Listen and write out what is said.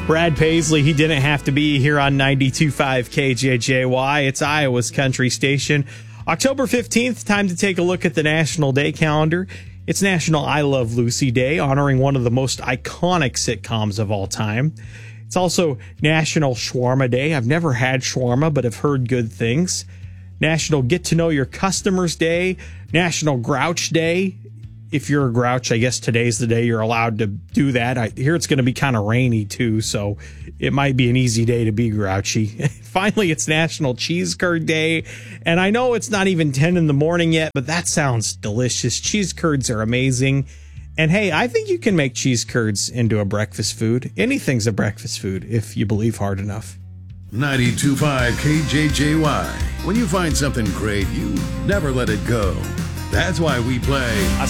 Brad Paisley, he didn't have to be here on 92.5 KJJY. It's Iowa's country station. October 15th, time to take a look at the National Day calendar. It's National I Love Lucy Day, honoring one of the most iconic sitcoms of all time. It's also National Shawarma Day. I've never had shawarma, but have heard good things. National Get to Know Your Customers Day. National Grouch Day. If you're a grouch, I guess today's the day you're allowed to do that. I hear it's going to be kind of rainy too, so it might be an easy day to be grouchy. Finally, it's National Cheese Curd Day, and I know it's not even 10 in the morning yet, but that sounds delicious. Cheese curds are amazing. And hey, I think you can make cheese curds into a breakfast food. Anything's a breakfast food if you believe hard enough. 92.5 KJJY. When you find something great, you never let it go. That's why we play